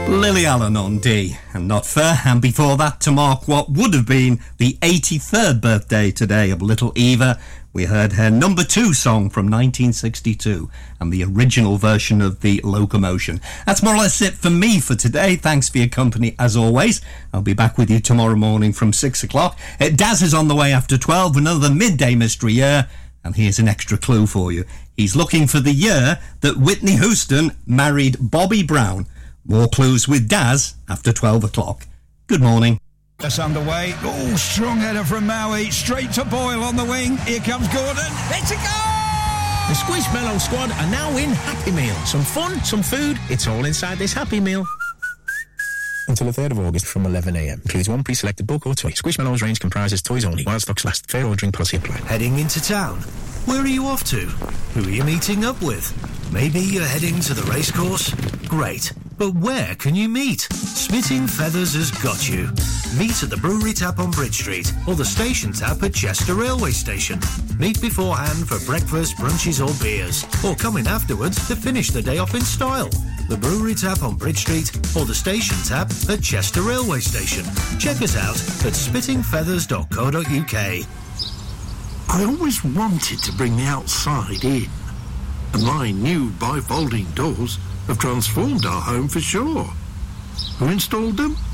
Lily Allen on D, and Not Fair, and before that, to mark what would have been the 83rd birthday today of Little Eva, we heard her number 2 song from 1962 and the original version of the Locomotion. That's more or less it for me for today. Thanks for your company as always. I'll be back with you tomorrow morning from 6 o'clock. Daz is on the way after 12, another midday mystery year, and here's an extra clue for you. He's looking for the year that Whitney Houston married Bobby Brown. More clues with Daz after 12 o'clock. Good morning. That's underway. Oh, strong header from Maui. Straight to Boyle on the wing. Here comes Gordon. It's a goal! The Squishmallow squad are now in Happy Meal. Some fun, some food. It's all inside this Happy Meal. Until the 3rd of August from 11am. Includes one pre-selected book or toy. Squishmallows range comprises toys only. While stocks last. Fair ordering policy applied. Heading into town? Where are you off to? Who are you meeting up with? Maybe you're heading to the racecourse? Great. But where can you meet? Spitting Feathers has got you. Meet at the Brewery Tap on Bridge Street or the Station Tap at Chester Railway Station. Meet beforehand for breakfast, brunches or beers. Or come in afterwards to finish the day off in style. The Brewery Tap on Bridge Street or the Station Tap at Chester Railway Station. Check us out at spittingfeathers.co.uk. I always wanted to bring the outside in. And my new bifolding doors have transformed our home for sure. Who installed them?